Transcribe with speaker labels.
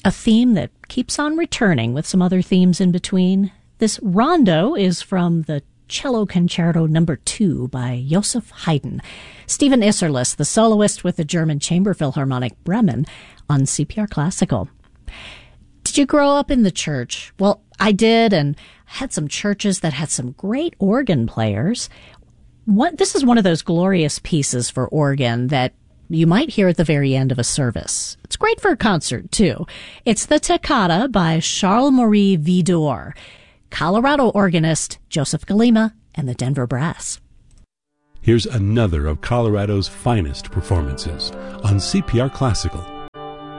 Speaker 1: a theme that keeps on returning with some other themes in between. This rondo is from the Cello Concerto No. 2 by Joseph Haydn. Stephen Isserlis, the soloist with the German Chamber Philharmonic Bremen, on CPR Classical. Did you grow up in the church? Well, I did, and had some churches that had some great organ players. This is one of those glorious pieces for organ that you might hear at the very end of a service. It's great for a concert, too. It's the Toccata by Charles-Marie Widor, Colorado organist Joseph Galima, and the Denver Brass.
Speaker 2: Here's another of Colorado's finest performances on CPR Classical.